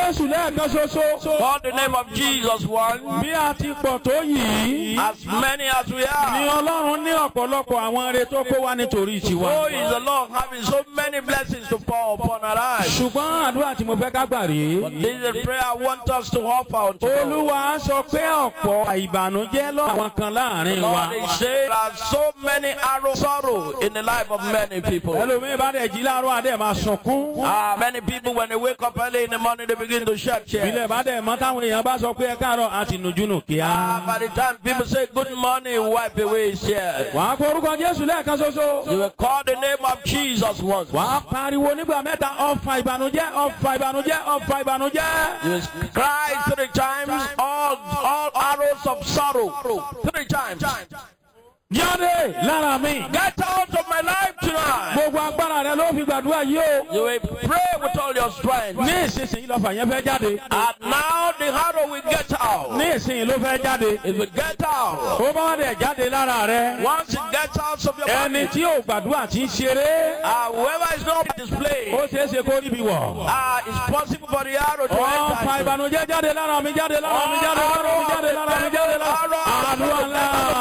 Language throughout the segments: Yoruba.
Jésù lẹ́ẹ̀kan ṣoṣo. Call the name of Jesus once. Bí a ti pọ̀ tó yìí. As many as we Ni are. Ọlọ́run ní ọ̀pọ̀lọpọ̀ àwọn ire tó kó wá nítorí tiwa. So is the Lord having so many blessings to pour upon our lives. Ṣùgbọ́n àdúrà tí mo fẹ́ ká gbà rèé. This is the prayer I want us to offer unto God. Olúwa sọ pé ọ̀pọ̀ ìbànújẹ́ lọ́wọ́ kan láàrin wa. Lord is saying there are so many arrow sorrow in the life of many people. Ẹlòmíì bá dẹ̀ jí láàárọ̀ adé máa sunkún. Many people when they wake up early in the morning they begin to shed tears. Ilé bá dẹ̀ mọ́ táwọn èèyàn bá sọ pé ẹ káàárọ̀ àti nùjúnù kíá. By the time people say good morning, wipe away his tears. Wàá kó orúkọ Jésù lẹ́ẹ̀kan ṣoṣo. You will call the name of Jesus once. Wàá pariwo nígbà mẹ́ta ọ̀fà ìbànújẹ́ ọ̀fà ìbànújẹ́ ọ̀fà ìbànújẹ́. You will cry 3 times, all arrows of sorrow. 3 times. Jáde lára mi. Get out of my life tonight. Gbogbo agbára rẹ ló fi gbàdúrà yìí o. You will pray with all your strength. Ní ìsinsìnyí lọ́fà yẹn fẹ́ jáde. And now the arrow will get out. Ní ìsinsìnyí ló fẹ́ jáde. It will get out. Ó bá wá dẹ̀ jáde lára rẹ. Once it gets out of your Ẹni body, tí ò gbàdúrà tí ń ṣeré. whoever is not displayed, Ó ṣeé ṣe kó ríbi wọ̀. it's possible for the arrow to Ọ̀fà enter. ìbànújẹ́ jáde lára mi jáde lára mi jáde lára mi jáde lára mi jáde lára. Àdúrà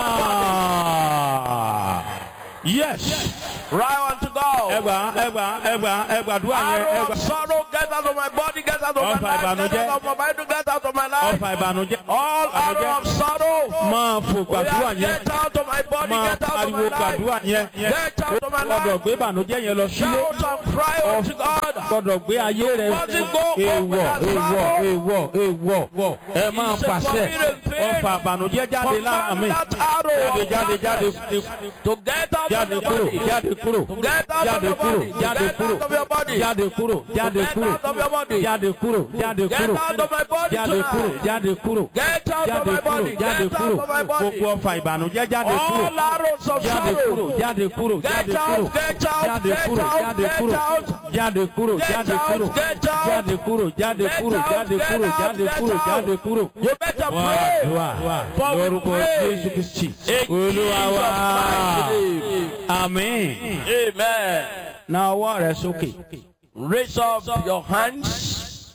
ńlá. Yes. Right unto God. Ẹgbàdúrà yẹn. Arrow of sorrow, get out of my body, get out of my Ọ̀fà life, get ìbànújẹ́. out of my body, get out of my life. Ọ̀fà ìbànújẹ́. All arrow of sorrow, Máa fò gbàdúrà yẹn. get out of my body, Máa get out of pariwo my gbàdúrà life. yẹn. Get out of my Gbọ́dọ̀ life. gbé ìbànújẹ́ yẹn lọ sílé. Shout and cry unto God. Gbọ́dọ̀ gbé ayé rẹ̀. Èèwọ̀. Ẹ máa pàṣẹ. Ọ̀fà ìbànújẹ́ jáde lára mi. Jáde. To get out of Jáde your kúrò. body. Jáde kúrò. Get out of Jáde your kúrò. body. Jáde Get kúrò. out of your body. Jáde kúrò. Jáde Get kúrò. out of your body. Jáde kúrò. Jáde Get kúrò. out of my body Jáde kúrò. tonight. Jáde kúrò. Get out of Jáde my kúrò. body. Jáde Get kúrò. out of my body. Gbogbo ọ̀fà ìbànújẹ́ jáde kúrò. All arrows of Jáde kúrò. sorrow. Jáde kúrò. Get Jáde out, kúrò. get out, Jáde get kúrò. out, Jáde get kúrò. out. Jáde kúrò. Get Jáde out, kúrò. get out. Jáde kúrò. Jáde Get kúrò. out, Jáde get kúrò. out, Jáde get kúrò. out. Jáde kúrò. You better pray. Wàdúrà For we lórúkọ pray Jésù Kristi. in Olúwa wa. Jesus' mighty name. Àmín. Amen. Na ọwọ́ rẹ sókè. Raise up your hands.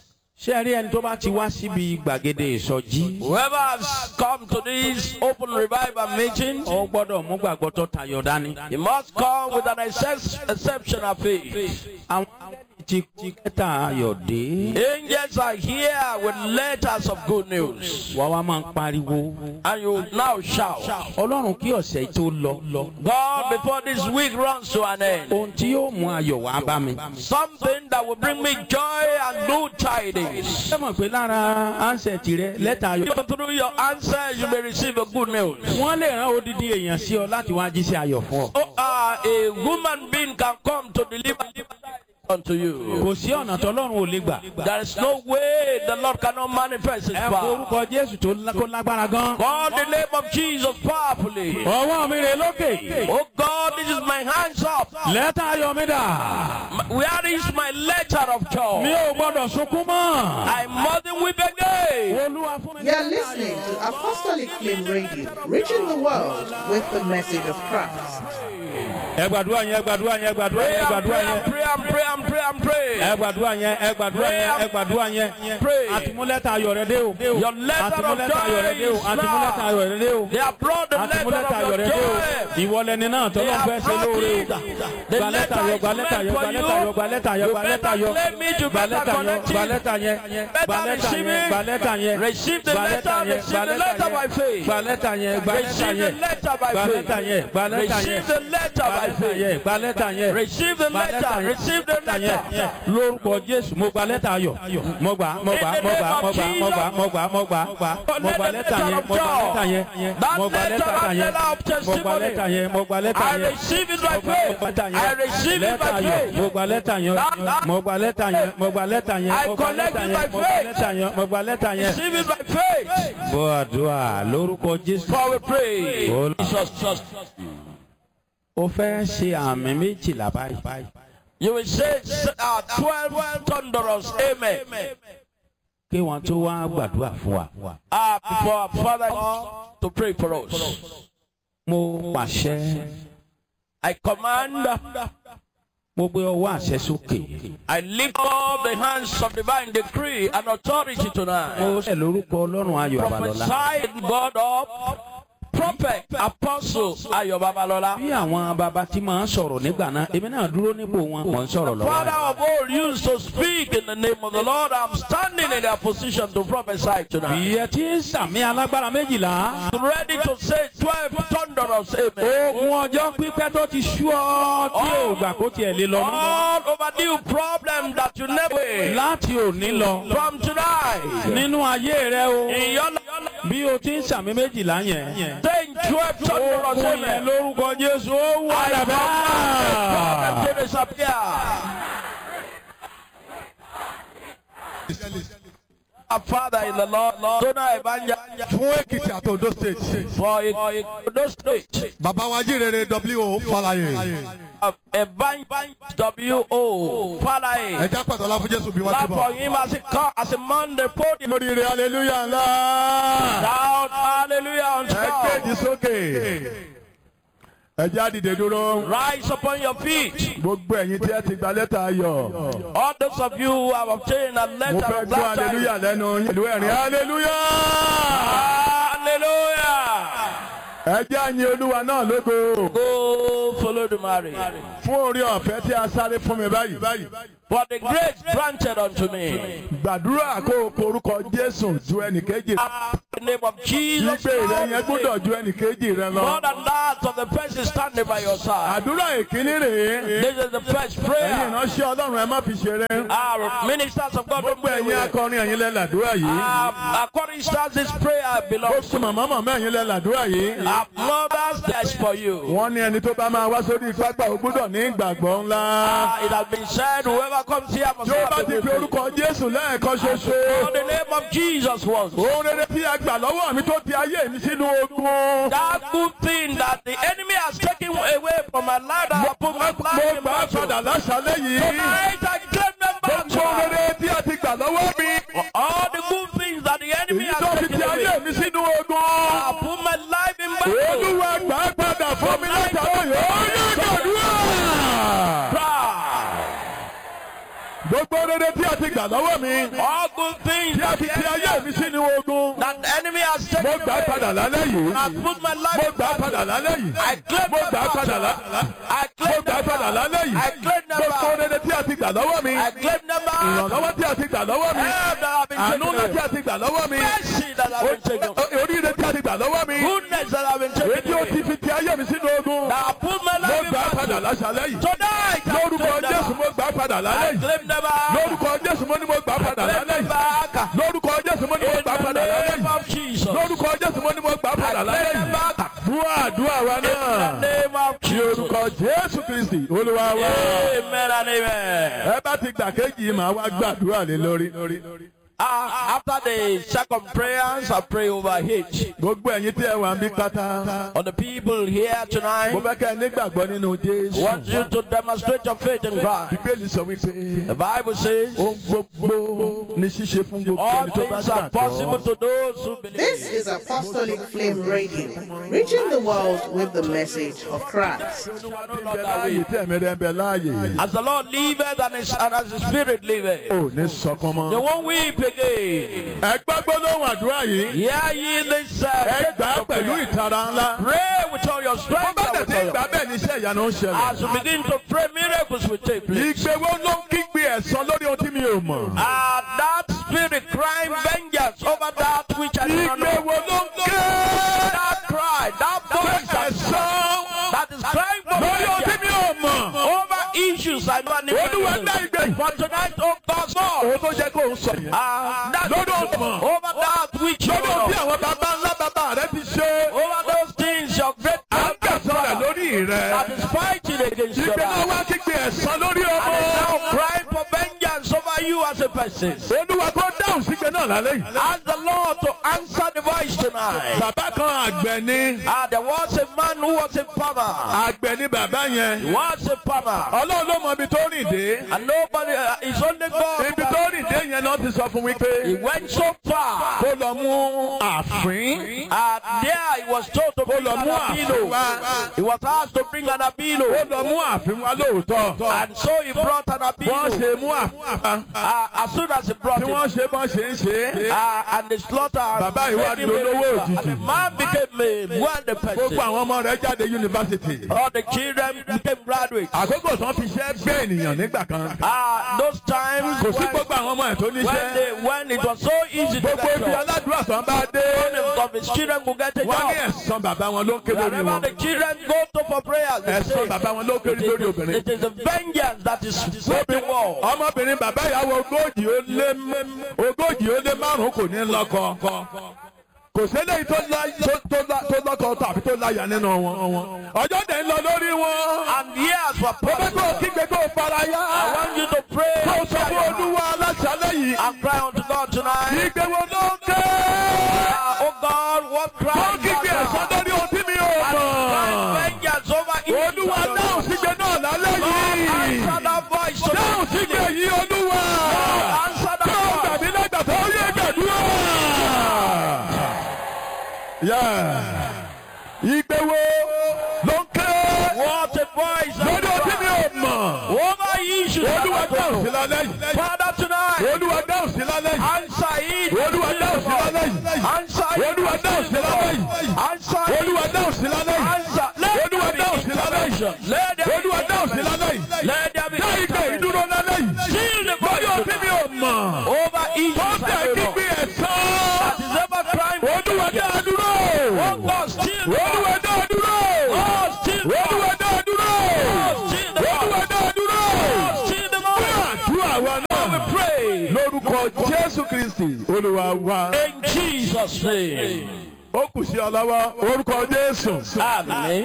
Ṣé ẹ rí ẹni tó bá ti wá síbi gbàgede ìsọjí? Whoever has come to this open revival meeting, Ó gbọ́dọ̀ mú gbàgbọ́ tó tayọ dání. he must come with an exceptional faith. Àwọn ti kẹta ayọ̀ dé. Angels are here with letters of good news. Wà wá máa ń pariwo. And you now shout, Ọlọ́run kí ọ̀sẹ̀ tó lọ. God, before this week runs to an end, Ohun tí yóò mú ayọ̀ wá bá mi. something that will bring me joy and good tidings. Ṣé mọ̀ pé lára ánsẹ̀tì rẹ lẹ́tà ayọ̀? Through your answers, you may receive a good news. Wọ́n lè rán odidi èèyàn sí ọ láti wá jíṣẹ́ ayọ̀ fún ọ. A woman being can come to deliver unto you. Kò sí ọ̀nà tọ́lọ́run ò lè gbà. There is no way the Lord cannot manifest His Ẹ power. forúkọ Jésù tó lágbára gan. Call the name of Jesus powerfully. Ọwọ́ mi rè lókè. Oh God, this is my hands up. Lẹ́tà ayọ̀ mi dà. Where is my letter of Mi joy? ò gbọ́dọ̀ sunkún mọ́. I mustn't weep again. Olúwa fún mi. You're listening to Apostolic Flame Radio, reaching the world with the message of Christ. Ẹ gbàdúrà yẹn, ẹ gbàdúrà yẹn, ẹ gbàdúrà Pray yẹn, ẹ and gbàdúrà pray yẹn. and pray and pray and pray and pray. Ẹ gbàdúrà yẹn, ẹ gbàdúrà yẹn, ẹ gbàdúrà yẹn. Pray. Àtìmúlẹ́tà ayọ̀ rẹ dé o. Your letter of Àtìmúlẹ́tà ayọ̀ rẹ dé o. joy is Àtìmúlẹ́tà now. ayọ̀ rẹ dé o. They have brought the letter Àtìmúlẹ́tà ayọ̀ of rẹ your dé o. joy. Ìwọlẹ̀ ni náà They tọ́lọ́ have fẹ́ ṣe brought lóore it. o. The Gba lẹ́tà letter yọ, is gba lẹ́tà meant yọ, for gba lẹ́tà you. yọ, gba lẹ́tà yọ, You gba lẹ́tà better yọ. claim it, you Gba better lẹ́tà yọ, connect gba it. lẹ́tà yẹn. Gba Better lẹ́tà receive yẹn, it. gba lẹ́tà yẹn. Receive the Gba letter, lẹ́tà yẹn, receive gba the lẹ́tà letter by yẹn. faith. Gba lẹ́tà yẹn, gba lẹ́tà Receive the yẹn. letter by Gba faith. lẹ́tà yẹn, gba lẹ́tà yẹn. Receive the letter by faith. Gba lẹ́tà yẹn. Receive the letter. Receive the letter. Lórúkọ Jésù, mo gba lẹ́tà ayọ̀. Mo gbà, mo gbà, mo gbà, mo gbà, mo gbà, mo gbà, mo gbà, mo gba lẹ́tà yẹn, mo gba lẹ́tà yẹn, mo gba lẹ́tà yẹn, mo gba lẹ́tà yẹn, mo gba lẹ́tà I yẹn. receive it by faith. I receive it by faith. Mo gba lẹ́tà yẹn, mo gba lẹ́tà yẹn, mo gba lẹ́tà yẹn, I mo gba connect lẹ́tà it yẹn, by mo gba faith. lẹ́tà yẹn, mo gba lẹ́tà yẹn. Receive it by faith. Bọ́ àdúrà lórúkọ Jésù. For we pray. Olú- Jesus trust. O fẹ́ ṣe àmì méjìlá báyìí. You will say 12 thunderous amen. Kí wọ́n tó wá gbàdúrà fún wa. Before our Father to pray for us. Mo pàṣẹ I command Mo gbé ọwọ́ àṣẹ sókè. I lift up the hands of divine decree and authority tonight. Mo ṣẹ̀ lórúkọ Ọlọ́run Ayọ̀ Babalọ́lá. Prophesy God up. Prophet, apostle, Ayọ̀ Babalọ́lá. Bí àwọn bàbá tí máa ń sọ̀rọ̀ nígbà náà, èmi náà dúró nípò wọn, mò ń sọ̀rọ̀ lọ́wọ́. Father of all used to speak in the name of the Lord, I'm standing in their position to prophesy tonight. Bí ẹ ti ń sàmì alágbára 12. Ready to say 12 thunderous amen. Ogun ọjọ́ pípẹ́ tó ti ṣú ọ tí ò gbà kó tiẹ̀ lé lọ mọ́. All overdue problem that you never Láti òní lọ. from tonight. Nínú ayé rẹ o. In your Bí o ti ń sàmì 12 yẹn. saying 12 thunderous Ogun yẹn amen. lórúkọ Jésù ó wà I dàbẹ́. command to disappear. Our Father in the Lord, Dona Evangel fún Èkìtì àti Ondo state. for those states. Bàbá wa jíire W.O. Fáláyé. Evangel W.O. Falaye. Ẹja pàtó ọlá fún Jésù bí wọ́n Clap ti for bọ̀. him as a man reporting. Lóríire hallelujah ńlá. Shout hallelujah on Ẹ top. kéde sókè. Ẹja dìde dúró. Rise upon your feet. Gbogbo ẹ̀yin tí ẹ ti gba lẹ́tà ayọ̀. All those of you who have obtained a Mo letter fẹ́ of gbọ́ glad tidings. hallelujah lẹ́nu ìlú ẹ̀rín hallelujah. Hallelujah. Ẹja yin Olúwa náà lógo. Go follow the marriage. Fún orí ọ̀fẹ́ tí a sáré fún mi báyìí. For the grace granted unto me. Gbàdúrà kó o porúkọ Jésù ju ẹnìkejì. In the name of Jesus. Ìgbé rẹ yẹn gbọ́dọ̀ ju ẹnìkejì rẹ More lọ. than that of the person standing by your side. Àdúrà ìkíní rèé. This is the first Ẹ̀yin prayer. ìránṣẹ́ Ọlọ́run ẹ má fi ṣeré. Our ministers of God don't Gbogbo play ẹ̀yin with it. akọrin ẹ̀yin lẹ làdúrà yìí. According to this prayer belongs Gbogbo màmá màmá ẹ̀yin lẹ làdúrà yìí. our mothers, that's for you. Wọ́n ní ẹni tó bá máa wá sórí pápá ó gbọ́dọ̀ ní ìgbàgbọ́ ńlá. It has been said, whoever comes here must Tí ó have bá the ti fi faith. orúkọ Jésù lẹ́ẹ̀kan ṣoṣo. For the name of Jesus once. Ohun rere tí a gbà lọ́wọ́ mi tó ti ayé mi sínú ogun. That good thing that the enemy has taken away from my life, that I put my Mo life in gbà á battle. padà láṣálẹ́ yìí. Tonight I claim them back. Gbogbo ohun rere tí a ti gbà lọ́wọ́ mi. All the good things that the enemy Èyí tó has fi taken ti away. ayé mi sínú ogun. I put my life in battle. Olúwa gbà á padà fún mi láṣálẹ́ yìí. Ó yẹ gbàdúrà. Cry. Gbogbo rere tí a ti gbà lọ́wọ́ mi. All good things Tí a that ti the ti ayé enemy, mi sínú ogun. that the enemy has Mo taken gbà á padà away. lálẹ́ yìí. I put my life Mo in gbà á padà battle. lálẹ́ yìí. I claim Mo them gbà á padà back. lálẹ́. I Mo claim gbà á them padà back. lálẹ́ yìí. I claim them Gbogbo back. rere tí a ti gbà lọ́wọ́ mi. I claim them back. Ìrànlọ́wọ́ tí a ti gbà lọ́wọ́ mi. Help that have been Àánú taken ńlá tí away. a ti gbà lọ́wọ́ mi. Mercy that have been taken away. Oríire tí a ti gbà lọ́wọ́ mi. Goodness that have been Èyí taken tí ó away. ti fi ti ayé mi sínú ogun. That I put my Mo life in gbà á padà battle. láṣálẹ́ yìí. Tonight I Lórúkọ claim them Jésù back. mo gbà á padà lálẹ́ I yìí. claim them back. Lórúkọ Jésù mo ní mo gbà á padà Claim lálẹ́ them yìí. back. Lórúkọ Jésù mo ní mo In gbà á the padà lálẹ́ name yìí. of Jesus. Lórúkọ Jésù mo ní mo gbà á padà I lálẹ́ claim them yìí. back. Dúà àdúrà wa In the náà. name of Ní Jesus. orúkọ Jésù Kristi Olúwa wa. Amen and amen. Ẹ bá ti gbà kéjì yìí màá wá gbàdúrà lé lórí. After the second prayers, I pray over each. Gbogbo ẹ̀yin tí ẹ wà ń bí pátá. On the people here Mo tonight, fẹ́ kẹ́ ẹ nígbàgbọ́ nínú Jésù. want you to demonstrate your faith in God. Bíbélì sọ wípé The Bible says, ohun gbogbo ní ṣíṣe fún gbogbo all ẹni tó bá things are possible gbàgbọ́. to those who This believe. is Apostolic Flame Radio, reaching the world with the message of Christ. Láàyè tí ẹ̀mí rẹ̀ ń bẹ láàyè. As the Lord liveth and as the Spirit liveth, Ò ní sọkún they mọ́. won't weep again. Ẹ gbàgbọ́ lóhùn àdúrà yìí. Hear ye this Ẹ gbà á pẹ̀lú ìtara ńlá. Pray with all your Bó strength. bá and tẹ̀ with tí all your- ìgbà bẹ́ẹ̀ ní iṣẹ́ ìyanu ń ṣẹlẹ̀. As you begin to pray, miracles will take place. Ìgbé wo ló ń kígbe ẹ̀san lórí ohun tí mi ò mọ̀? That spirit crying vengeance over that which I do not Ìgbé know. wo ló ń ké? That cry, that voice that is crying for Lórí ohun tí mi vengeance ò mọ̀. over issues I don't Olúwa dá even ìgbé. for tonight, oh God, God. Òun tó jẹ́ kó ń sọ yẹn. That Lórí ohun mọ̀. over that which you Lórí ohun tí know. àwọn bàbá ńlá bàbá rẹ ti ṣe. Over those things your great À ń gbẹ̀san rẹ̀ lórí that rẹ̀. is fighting against your Ìgbé náà life. wá kígbe ẹ̀san lórí And is ọmọ. now crying for vengeance over you as a person. Olúwa kó dá dáhùn sígbẹ́ náà lálẹ́ yìí. Ask the Lord to answer the voice tonight. Bàbá kan àgbẹ̀ ni. There was a man who was a farmer. Àgbẹ̀ ni bàbá yẹn. He was a farmer. Ọlọ́run ló mọ ibi tó rìn dé. And nobody, it's only God. Ibi tó rìn dé yẹn náà ti sọ fún mi pé. He went so far. Kó lọ mú àfín. There he was told to bring an abilo. He was asked to bring an abilo. Kó lọ mú àfín wá lóòótọ́. And so he brought an abilo. Wọ́n ṣe mú àfín. As soon as he brought it. Tí wọ́n ṣe bọ́n ṣe ń ṣe. And the slaughter. Bàbá ìwà dolówó òjijì. And the man became a wealthy person. Gbogbo àwọn ọmọ rẹ̀ jáde yunifásitì. All the children became graduates. Àkókò tán fi ṣẹ́ gbé ènìyàn nígbà kan. Those times. Kò sí gbogbo àwọn ọmọ ẹ̀ tó níṣẹ́. When it was so easy to gbogbo ibi aládùúrà sàn bá dé. of his children could get a job. Wọ́n ní ẹ̀san bàbá wọn ló ń ké lórí Wherever wọn. the children go to for prayers, Ẹ̀san bàbá wọn ló ń ké lórí obìnrin. it is the vengeance that is sweeping war. Ọmọbìnrin bàbá ìyàwó ogójì ó lé márùn-ún kò ní lọ́kọ. Kò sẹ́lẹ̀ tó lọ́kọ tàbí tó láyà nínú wọn. Ọjọ́ dẹ̀ ń lọ lórí wọn. And years were Bẹ́ẹ̀ passed. kò kígbe kó fara yá. I want you to pray Kó sọ fún Olúwa aláṣálẹ̀ yìí. and cry unto God tonight. Kígbe wo ló ń ké? Oh God, what Kó cry? kígbe ẹ̀san lórí ohun tí mi ò mọ̀. Vengeance over evil. Olúwa dáhùn sígbe náà lálẹ́ yìí. Answer that voice. Dáhùn sígbe yìí Olúwa. Answer that Tó voice. gbàdí lẹ́gbà tó yé gbàdúrà. Ìgbé wo ló ń ké? What a voice. Lórí ohun tí mi ò mọ̀. Over issues. Olúwa dáhùn sí lálẹ́ yìí. Father tonight. Olúwa dáhùn sí lálẹ́ yìí. Answer it. Olúwa dáhùn sí lálẹ́ yìí. Answer it. Olúwa dáhùn sí lálẹ́ yìí. Answer it. Olúwa dáhùn sí lálẹ́ yìí. Answer. Olúwa dáhùn sí lálẹ́ yìí. Let there be Olúwa dáhùn sí lálẹ́ yìí. Let there be Dá ìgbé ìdúró lálẹ́ yìí. Seal the Lórí ohun tí mi ò mọ̀. over Tó issues. tẹ̀ kígbe ẹ̀san. That is ever crime. Olúwa dá a dúró. Oh God, still. Olúwa dá a dúró. Oh, still. Olúwa dá a dúró. Still the Olúwa dá a dúró. Still the Bí àdúrà wa náà pray. lórúkọ Jésù Kristi Olúwa wa. In Jesus' name. Ó kù sí ọ lọ́wọ́ orúkọ Jésù. Amen.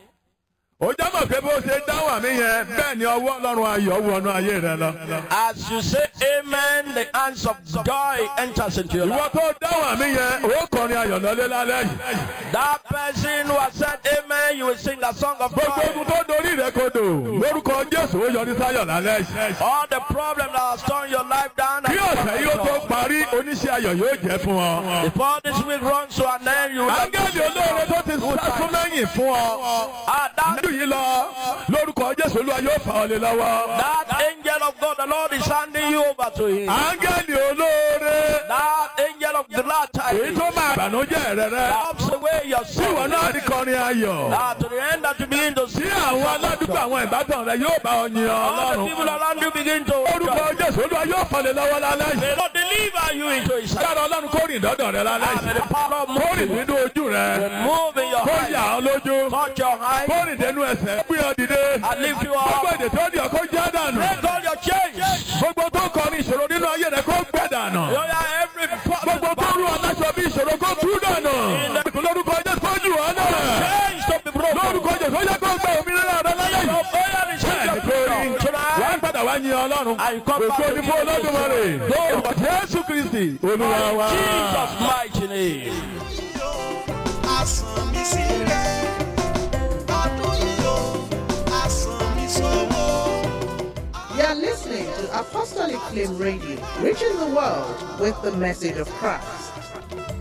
Ó jẹ́ mọ̀ pé bó ṣe dáhùn àmì yẹn bẹ́ẹ̀ ni ọwọ́ Ọlọ́run ayọ̀ wọnú ayé rẹ lọ. As you say amen, the hands of joy enters into your Ìwọ life. tó dáhùn àmì yẹn ó kọrin ayọ̀ lọ́lé lálẹ́ yìí. That person who has said amen, you will sing a song of Gbogbo joy. ogun tó dorí rẹ kodò lórúkọ Jésù ó yọrí sáyọ̀ lálẹ́ yìí. All the problems that has torn your life down. Kí ọ̀sẹ̀ yìí ó tó parí oníṣẹ́ ayọ̀ yóò jẹ́ fún ọ. Before this week runs to an end, you will Áńgẹ́lì olóore tó ti sásún lẹ́yìn fún ọ. that Nínú yìí lọ lórúkọ Jésù Olúwa yóò fà ọ́ lé lọ́wọ́. angel of God, the Lord is handing you over to him. Áńgẹ́lì olóore That angel of the Lord èyí tó máa bànújẹ́ rẹ rẹ. helps away your Tí ìwọ sin. náà rí kọrin ayọ̀. To the end that you begin to see Tí àwọn aládùúgbò àwọn ìbátan rẹ yóò bá ọ yin all the Ọlọ́run. people around you begin to Orúkọ Jésù Olúwa yóò fà lé lọ́wọ́ lálẹ́ yìí. may not deliver you into his hand. Dára Ọlọ́run kó rìn dọ́dọ̀ rẹ lálẹ́ May the yìí. power of Kó rìn moving, nínú ojú rẹ. move in your Kó hand, yà ọ́ lójú. touch your hand, Kó rìn dénú ẹsẹ̀. Gbé ọ dìde. and lift you Gbogbo up. èdè tó di ọkọ já dànù. Break all your chains. Gbogbo tó kọrin ìṣòro nínú ayé rẹ kó gbẹ dànù. Every Gbogbo tó rú aláṣọ bí ìṣòro kó tú dànù. Lórúkọ Jésù kó jù ọ́ náà. chains to be broken. Lórúkọ Jésù ó yẹ kó gbẹ òmìnira rẹ lálẹ́ yìí. Wọ́n padà wá yin Ọlọ́run. Ògo ni fún Olódùmarè. Lórúkọ Jésù Kristi Olúwa wa. Jesus' mighty name. You are listening to Apostolic Flame Radio, reaching the world with the message of Christ.